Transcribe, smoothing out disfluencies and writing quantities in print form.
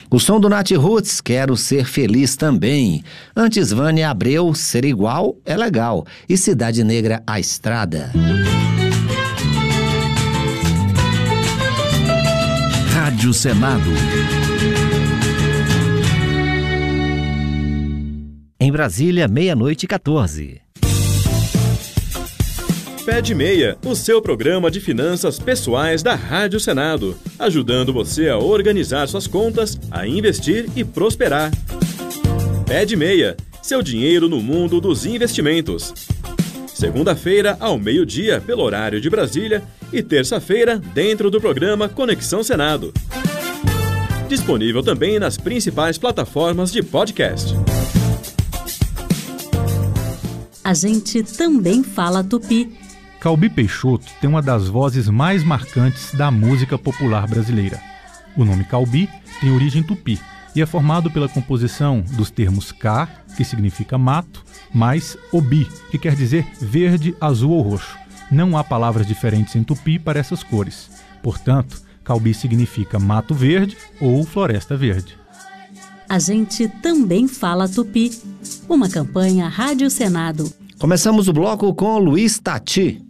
O som do Nath Roots, Quero Ser Feliz também. Antes, Vânia Abreu, Ser Igual é Legal. E Cidade Negra, A Estrada. Rádio Senado. Em Brasília, 00:14. Pé de Meia, o seu programa de finanças pessoais da Rádio Senado, ajudando você a organizar suas contas, a investir e prosperar. Pé de Meia, seu dinheiro no mundo dos investimentos. Segunda-feira, ao 12:00, pelo horário de Brasília, e terça-feira, dentro do programa Conexão Senado. Disponível também nas principais plataformas de podcast. A gente também fala tupi. Calbi Peixoto tem uma das vozes mais marcantes da música popular brasileira. O nome Calbi tem origem tupi e é formado pela composição dos termos Ca, que significa mato, mais Obi, que quer dizer verde, azul ou roxo. Não há palavras diferentes em tupi para essas cores. Portanto, Calbi significa mato verde ou floresta verde. A gente também fala tupi. Uma campanha Rádio Senado. Começamos o bloco com Luiz Tati.